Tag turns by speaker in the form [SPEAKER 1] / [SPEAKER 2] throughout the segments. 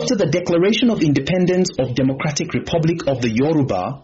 [SPEAKER 1] After the Declaration of Independence of Democratic Republic of the Yoruba,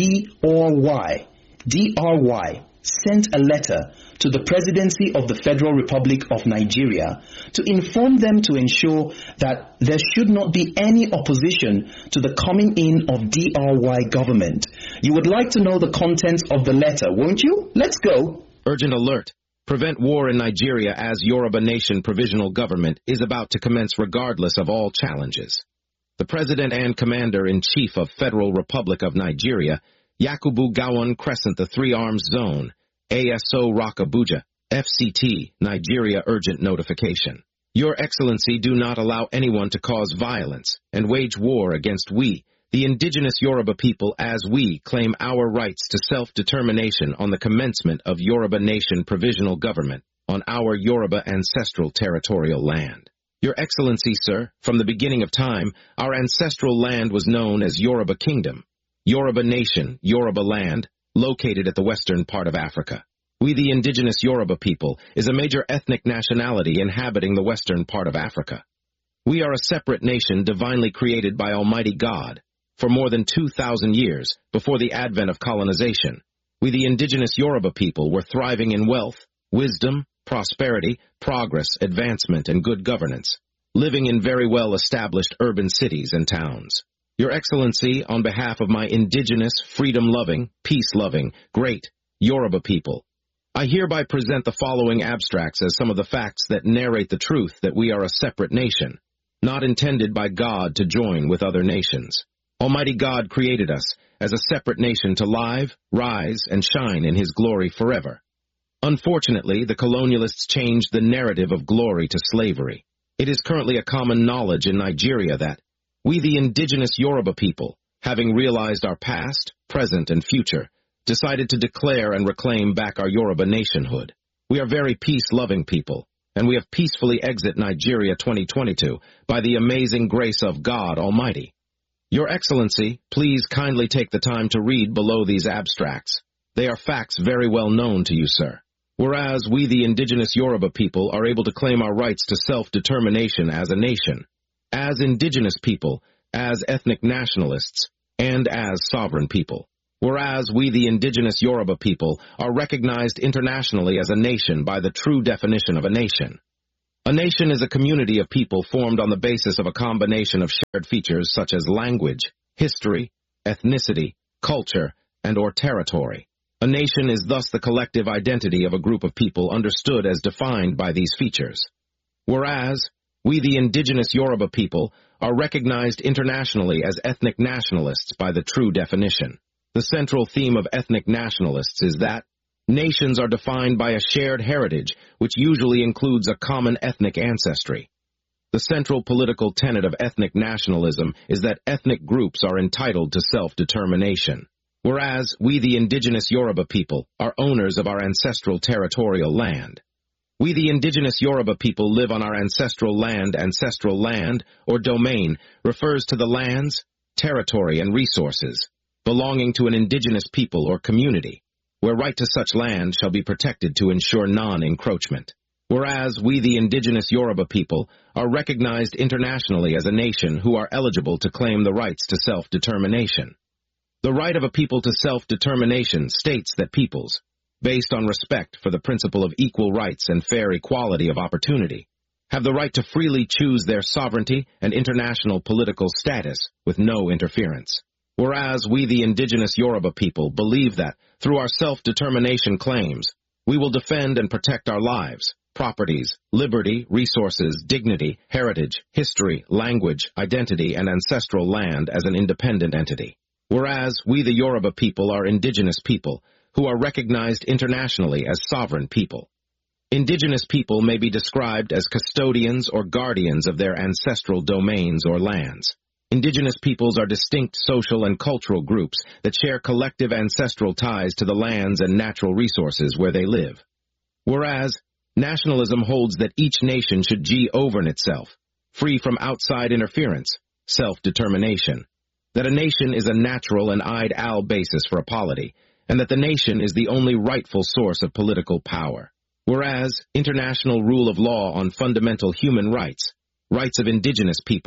[SPEAKER 1] DRY sent a letter to the Presidency of the Federal Republic of Nigeria to inform them to ensure that there should not be any opposition to the coming in of DRY government. You would like to know the contents of the letter, won't you? Let's go.
[SPEAKER 2] Urgent alert. Prevent war in Nigeria as Yoruba Nation Provisional Government is about to commence regardless of all challenges. The President and Commander-in-Chief of Federal Republic of Nigeria, Yakubu Gowon Crescent the Three Arms Zone, ASO Rock Abuja, FCT, Nigeria Urgent Notification. Your Excellency, do not allow anyone to cause violence and wage war against we, the indigenous Yoruba people, as we claim our rights to self-determination on the commencement of Yoruba Nation Provisional Government on our Yoruba ancestral territorial land. Your Excellency, sir, from the beginning of time, our ancestral land was known as Yoruba Kingdom, Yoruba Nation, Yoruba land, located at the western part of Africa. We, the indigenous Yoruba people, is a major ethnic nationality inhabiting the western part of Africa. We are a separate nation divinely created by Almighty God. For more than 2,000 years, before the advent of colonization, we, the indigenous Yoruba people, were thriving in wealth, wisdom, prosperity, progress, advancement, and good governance, living in very well-established urban cities and towns. Your Excellency, on behalf of my indigenous, freedom-loving, peace-loving, great Yoruba people, I hereby present the following abstracts as some of the facts that narrate the truth that we are a separate nation, not intended by God to join with other nations. Almighty God created us as a separate nation to live, rise, and shine in His glory forever. Unfortunately, the colonialists changed the narrative of glory to slavery. It is currently a common knowledge in Nigeria that we, the indigenous Yoruba people, having realized our past, present, and future, decided to declare and reclaim back our Yoruba nationhood. We are very peace-loving people, and we have peacefully exit Nigeria 2022 by the amazing grace of God Almighty. Your Excellency, please kindly take the time to read below these abstracts. They are facts very well known to you, sir. Whereas we, the indigenous Yoruba people, are able to claim our rights to self-determination as a nation, as indigenous people, as ethnic nationalists, and as sovereign people. Whereas we, the indigenous Yoruba people, are recognized internationally as a nation by the true definition of a nation. A nation is a community of people formed on the basis of a combination of shared features such as language, history, ethnicity, culture, and/or territory. A nation is thus the collective identity of a group of people understood as defined by these features. Whereas we, the indigenous Yoruba people, are recognized internationally as ethnic nationalists by the true definition. The central theme of ethnic nationalists is that nations are defined by a shared heritage, which usually includes a common ethnic ancestry. The central political tenet of ethnic nationalism is that ethnic groups are entitled to self-determination. Whereas we, the indigenous Yoruba people, are owners of our ancestral territorial land. We, the indigenous Yoruba people, live on our ancestral land. Ancestral land, or domain, refers to the lands, territory, and resources belonging to an indigenous people or community, where right to such land shall be protected to ensure non-encroachment. Whereas we, the indigenous Yoruba people, are recognized internationally as a nation who are eligible to claim the rights to self-determination. The right of a people to self-determination states that peoples, based on respect for the principle of equal rights and fair equality of opportunity, have the right to freely choose their sovereignty and international political status with no interference. Whereas we, the indigenous Yoruba people, believe that, through our self-determination claims, we will defend and protect our lives, properties, liberty, resources, dignity, heritage, history, language, identity, and ancestral land as an independent entity. Whereas we, the Yoruba people, are indigenous people who are recognized internationally as sovereign people. Indigenous people may be described as custodians or guardians of their ancestral domains or lands. Indigenous peoples are distinct social and cultural groups that share collective ancestral ties to the lands and natural resources where they live. Whereas nationalism holds that each nation should govern itself, free from outside interference, self-determination, that a nation is a natural and ideal basis for a polity, and that the nation is the only rightful source of political power. Whereas international rule of law on fundamental human rights, rights of indigenous people,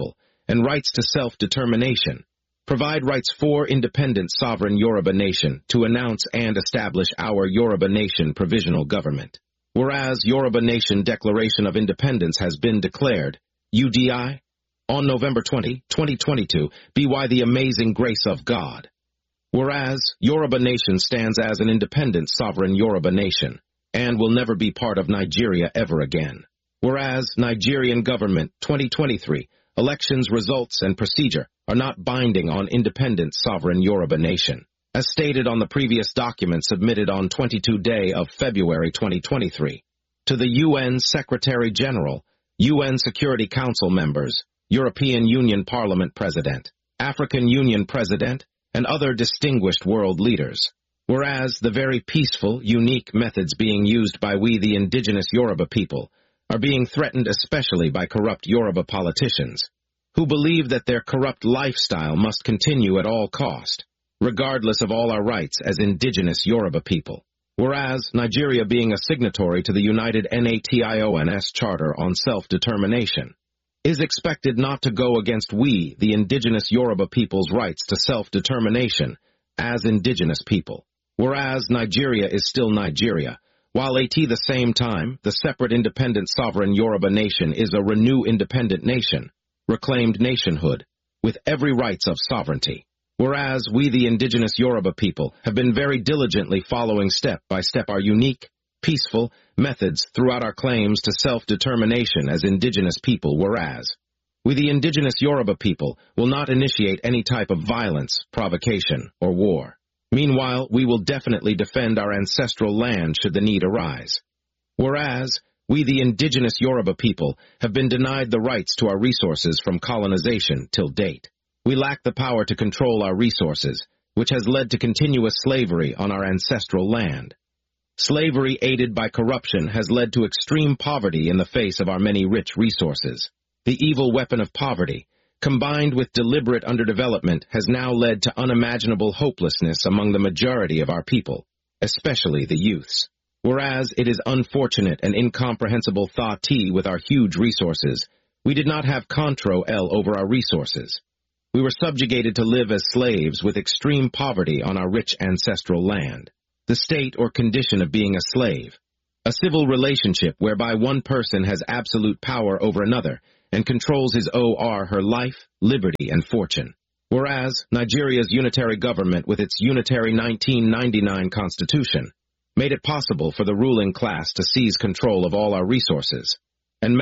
[SPEAKER 2] and rights to self-determination. Provide rights for independent sovereign Yoruba nation to announce and establish our Yoruba Nation provisional government. Whereas Yoruba Nation Declaration of Independence has been declared, UDI, on November 20, 2022, by the amazing grace of God. Whereas Yoruba Nation stands as an independent sovereign Yoruba nation and will never be part of Nigeria ever again. Whereas Nigerian government 2023 elections results and procedure are not binding on independent sovereign Yoruba nation, as stated on the previous document submitted on 22 day of February 2023 to the UN Secretary General, UN Security Council members, European Union Parliament President, African Union President, and other distinguished world leaders. Whereas the very peaceful, unique methods being used by we the indigenous Yoruba people are being threatened especially by corrupt Yoruba politicians, who believe that their corrupt lifestyle must continue at all cost, regardless of all our rights as indigenous Yoruba people. Whereas Nigeria being a signatory to the United Nations Charter on Self-Determination, is expected not to go against we, the indigenous Yoruba people's rights to self-determination as indigenous people. Whereas Nigeria is still Nigeria, while at the same time, the separate independent sovereign Yoruba nation is a renew independent nation, reclaimed nationhood, with every rights of sovereignty. Whereas we, the indigenous Yoruba people, have been very diligently following step by step our unique, peaceful methods throughout our claims to self-determination as indigenous people, whereas we, the indigenous Yoruba people, will not initiate any type of violence, provocation, or war. Meanwhile, we will definitely defend our ancestral land should the need arise. Whereas we, the indigenous Yoruba people, have been denied the rights to our resources from colonization till date. We lack the power to control our resources, which has led to continuous slavery on our ancestral land. Slavery aided by corruption has led to extreme poverty in the face of our many rich resources. The evil weapon of poverty, combined with deliberate underdevelopment, has now led to unimaginable hopelessness among the majority of our people, especially the youths. Whereas it is unfortunate and incomprehensible thought with our huge resources, we did not have control over our resources. We were subjugated to live as slaves with extreme poverty on our rich ancestral land. The state or condition of being a slave, a civil relationship whereby one person has absolute power over another and controls his or her life, liberty, and fortune. Whereas Nigeria's unitary government with its unitary 1999 constitution made it possible for the ruling class to seize control of all our resources, and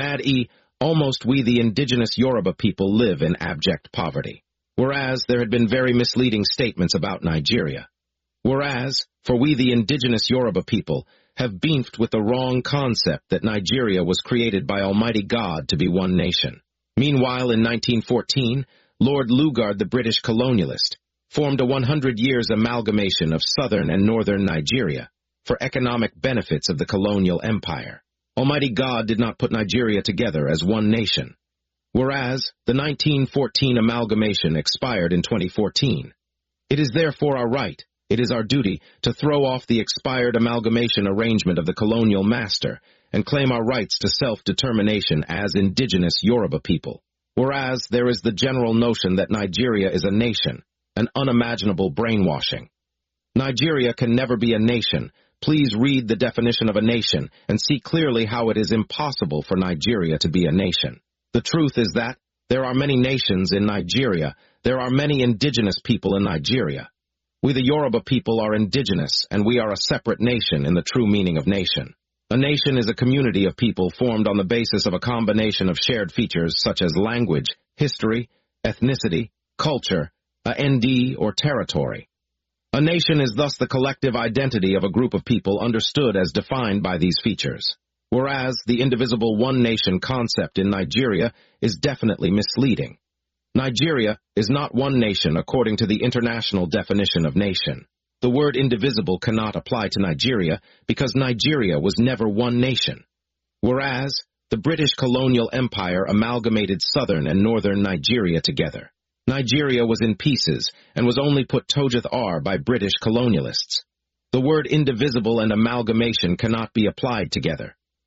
[SPEAKER 2] almost we the indigenous Yoruba people live in abject poverty. Whereas there had been very misleading statements about Nigeria. Whereas, for we the indigenous Yoruba people have beefed with the wrong concept that Nigeria was created by Almighty God to be one nation. Meanwhile, in 1914, Lord Lugard, the British colonialist, formed a 100 years amalgamation of southern and northern Nigeria for economic benefits of the colonial empire. Almighty God did not put Nigeria together as one nation. Whereas the 1914 amalgamation expired in 2014. It is therefore our right, it is our duty, to throw off the expired amalgamation arrangement of the colonial master and claim our rights to self-determination as indigenous Yoruba people. Whereas there is the general notion that Nigeria is a nation, an unimaginable brainwashing. Nigeria can never be a nation. Please read the definition of a nation and see clearly how it is impossible for Nigeria to be a nation. The truth is that there are many nations in Nigeria. There are many indigenous people in Nigeria. We the Yoruba people are indigenous, and we are a separate nation in the true meaning of nation. A nation is a community of people formed on the basis of a combination of shared features such as language, history, ethnicity, culture, a ND, or territory. A nation is thus the collective identity of a group of people understood as defined by these features. Whereas the indivisible one-nation concept in Nigeria is definitely misleading. Nigeria is not one nation according to the international definition of nation. The word indivisible cannot apply to Nigeria because Nigeria was never one nation. Whereas the British colonial empire amalgamated southern and northern Nigeria together. Nigeria was in pieces and was only put together by British colonialists. The word indivisible and amalgamation cannot be applied together.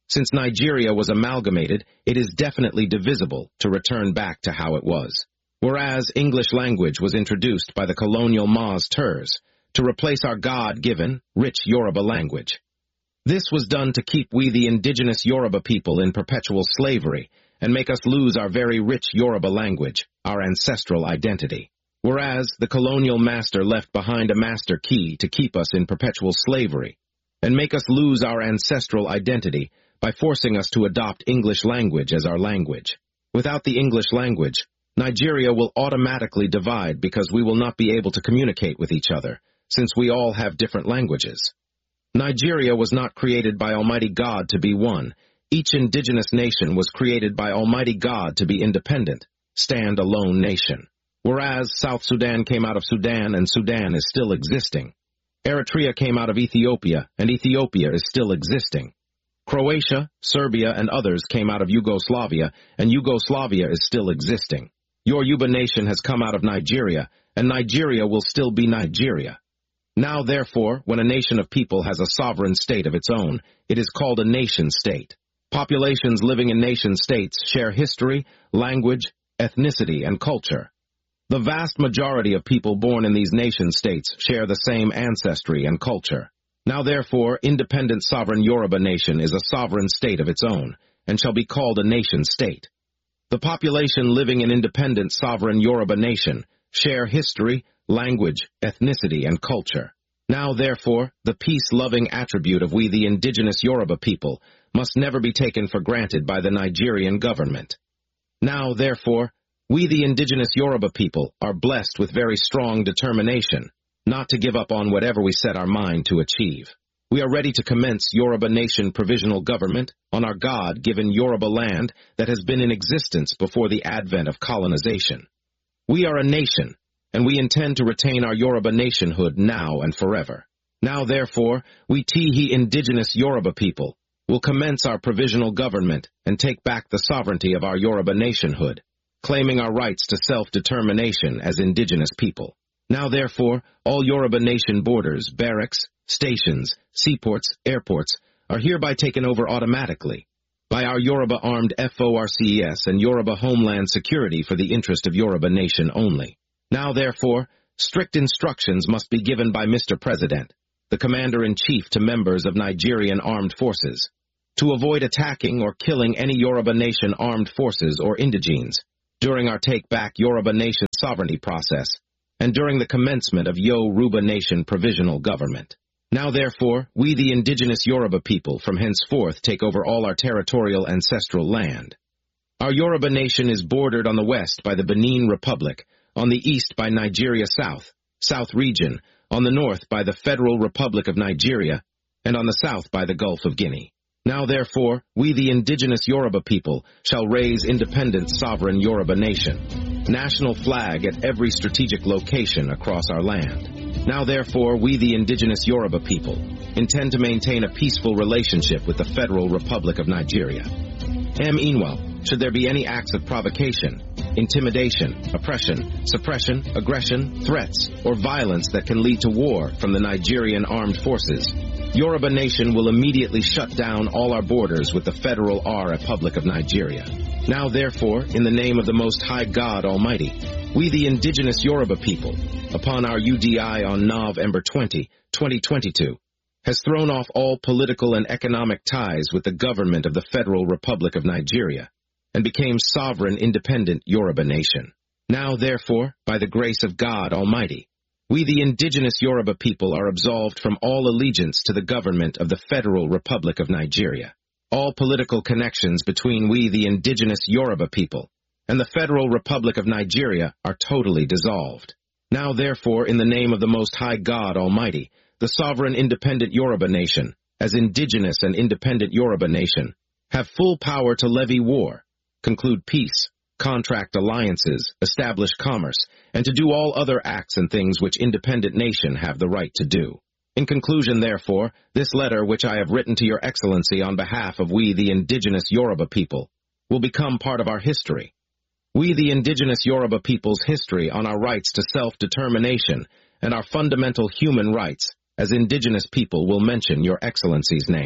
[SPEAKER 2] Since Nigeria was amalgamated, it is definitely divisible to return back to how it was. Whereas English language was introduced by the colonial Maz Turs to replace our God-given, rich Yoruba language. This was done to keep we the indigenous Yoruba people in perpetual slavery and make us lose our very rich Yoruba language, our ancestral identity. Whereas the colonial master left behind a master key to keep us in perpetual slavery and make us lose our ancestral identity by forcing us to adopt English language as our language. Without the English language, Nigeria will automatically divide because we will not be able to communicate with each other, since we all have different languages. Nigeria was not created by Almighty God to be one. Each indigenous nation was created by Almighty God to be independent, stand-alone nation. Whereas South Sudan came out of Sudan and Sudan is still existing. Eritrea came out of Ethiopia and Ethiopia is still existing. Croatia, Serbia, and others came out of Yugoslavia and Yugoslavia is still existing. Your Yoruba nation has come out of Nigeria, and Nigeria will still be Nigeria. Now, therefore, when a nation of people has a sovereign state of its own, it is called a nation-state. Populations living in nation-states share history, language, ethnicity, and culture. The vast majority of people born in these nation-states share the same ancestry and culture. Now, therefore, independent sovereign Yoruba nation is a sovereign state of its own, and shall be called a nation-state. The population living in independent sovereign Yoruba nation share history, language, ethnicity, and culture. Now, therefore, the peace-loving attribute of we the indigenous Yoruba people must never be taken for granted by the Nigerian government. Now, therefore, we the indigenous Yoruba people are blessed with very strong determination not to give up on whatever we set our mind to achieve. We are ready to commence Yoruba Nation Provisional Government on our God-given Yoruba land that has been in existence before the advent of colonization. We are a nation, and we intend to retain our Yoruba nationhood now and forever. Now, therefore, we Tihi indigenous Yoruba people will commence our provisional government and take back the sovereignty of our Yoruba nationhood, claiming our rights to self-determination as indigenous people. Now, therefore, all Yoruba nation borders, barracks, stations, seaports, airports are hereby taken over automatically by our Yoruba Armed FORCES and Yoruba Homeland Security for the interest of Yoruba Nation only. Now, therefore, strict instructions must be given by Mr. President, the Commander-in-Chief to members of Nigerian Armed Forces, to avoid attacking or killing any Yoruba Nation armed forces or indigenes during our take-back Yoruba Nation sovereignty process and during the commencement of Yoruba Nation Provisional Government. Now, therefore, we the indigenous Yoruba people from henceforth take over all our territorial ancestral land. Our Yoruba Nation is bordered on the west by the Benin Republic, on the east by Nigeria South region, on the north by the Federal Republic of Nigeria, and on the south by the Gulf of Guinea. Now, therefore, we the indigenous Yoruba people shall raise independent sovereign Yoruba nation, national flag at every strategic location across our land. Now, therefore, we the indigenous Yoruba people intend to maintain a peaceful relationship with the Federal Republic of Nigeria. Meanwhile, should there be any acts of provocation, intimidation, oppression, suppression, aggression, threats, or violence that can lead to war from the Nigerian armed forces, Yoruba Nation will immediately shut down all our borders with the Federal Republic of Nigeria. Now, therefore, in the name of the Most High God Almighty, we the indigenous Yoruba people, upon our UDI on November 20, 2022, has thrown off all political and economic ties with the government of the Federal Republic of Nigeria and became sovereign independent Yoruba Nation. Now, therefore, by the grace of God Almighty, we the indigenous Yoruba people are absolved from all allegiance to the government of the Federal Republic of Nigeria. All political connections between we the indigenous Yoruba people and the Federal Republic of Nigeria are totally dissolved. Now, therefore, in the name of the Most High God Almighty, the sovereign independent Yoruba Nation, as indigenous and independent Yoruba Nation, have full power to levy war, conclude peace, contract alliances, establish commerce, and to do all other acts and things which independent nation have the right to do. In conclusion, therefore, this letter which I have written to Your Excellency on behalf of we the indigenous Yoruba people will become part of our history. We the indigenous Yoruba people's history on our rights to self-determination and our fundamental human rights as indigenous people will mention Your Excellency's name.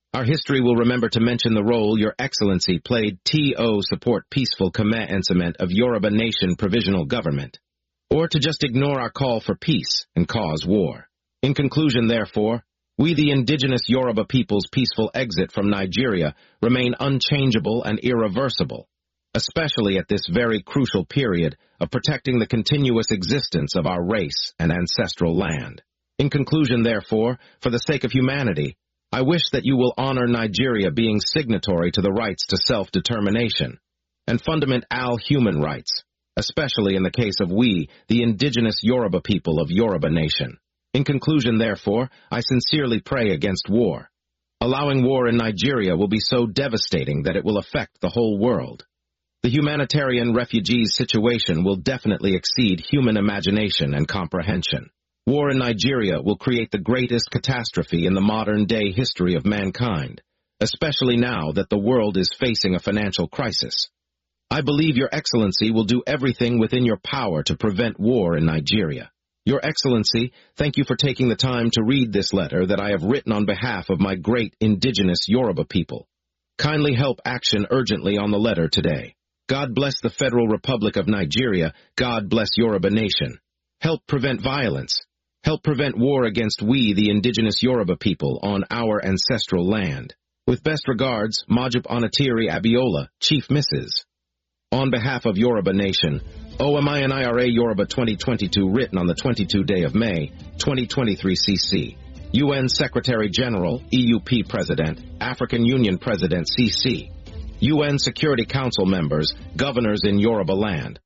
[SPEAKER 2] Our history will remember to mention the role Your Excellency played to support peaceful commencement of Yoruba Nation Provisional Government, or to just ignore our call for peace and cause war. In conclusion, therefore, we the indigenous Yoruba people's peaceful exit from Nigeria remain unchangeable and irreversible, especially at this very crucial period of protecting the continuous existence of our race and ancestral land. In conclusion, therefore, for the sake of humanity, I wish that you will honor Nigeria being signatory to the rights to self-determination and fundamental human rights, especially in the case of we, the indigenous Yoruba people of Yoruba Nation. In conclusion, therefore, I sincerely pray against war. Allowing war in Nigeria will be so devastating that it will affect the whole world. The humanitarian refugees situation will definitely exceed human imagination and comprehension. War in Nigeria will create the greatest catastrophe in the modern-day history of mankind, especially now that the world is facing a financial crisis. I believe Your Excellency will do everything within your power to prevent war in Nigeria. Your Excellency, thank you for taking the time to read this letter that I have written on behalf of my great indigenous Yoruba people. Kindly help action urgently on the letter today. God bless the Federal Republic of Nigeria. God bless Yoruba Nation. Help prevent violence. Help prevent war against we, the indigenous Yoruba people, on our ancestral land. With best regards, Majub Onatiri Abiola, Chief Mrs. On behalf of Yoruba Nation, OMINIRA Yoruba 2022, written on the 22nd day of May, 2023 CC. UN Secretary General, EUP President, African Union President CC. UN Security Council members, governors in Yoruba land.